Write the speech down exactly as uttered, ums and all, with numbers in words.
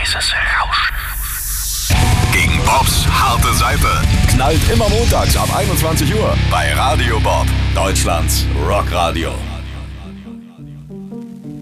Leises Rauschen. Gegen Bobs harte Seite. Knallt immer montags ab einundzwanzig Uhr bei Radio Bob, Deutschlands Rockradio.